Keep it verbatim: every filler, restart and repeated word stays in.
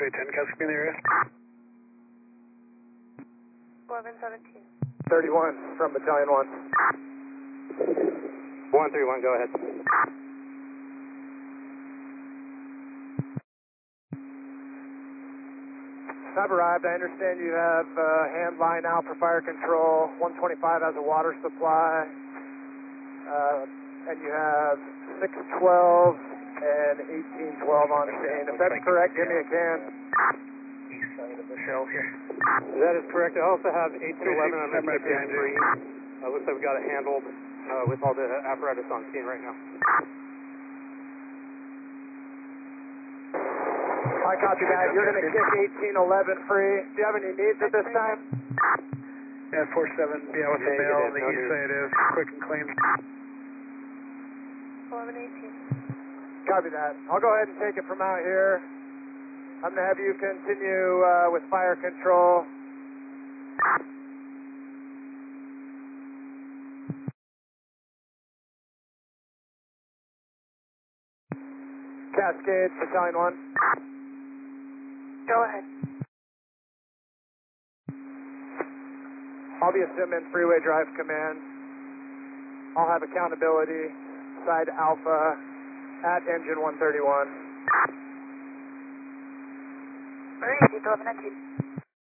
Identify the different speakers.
Speaker 1: X-ray ten, Cascade in the area.
Speaker 2: eleven seventeen.
Speaker 3: thirty-one from Battalion one.
Speaker 4: one three one, go ahead.
Speaker 3: I've arrived. I understand you have uh, hand line out for fire control. one twenty-five has a water supply. Uh, and you have six twelve and eighteen twelve on chain. If that's correct, give me a can.
Speaker 1: East side of the shelf here.
Speaker 4: That is correct. I also have eight two eleven on the K P I three. Uh, looks like we got it handled uh, with all the apparatus on scene right now.
Speaker 3: I copy that. You're going to kick eighteen eleven free. Do you have any needs at this time?
Speaker 1: Yeah, four seven, yeah, with the mail on the east side is quick and clean.
Speaker 2: eleven eighteen.
Speaker 3: Copy that. I'll go ahead and take it from out here. I'm going to have you continue uh, with fire control. Cascade, Battalion one.
Speaker 2: Go ahead.
Speaker 3: I'll be assuming freeway drive command. I'll have accountability, side alpha, at engine one thirty-one.
Speaker 2: Marie, eleven nineteen.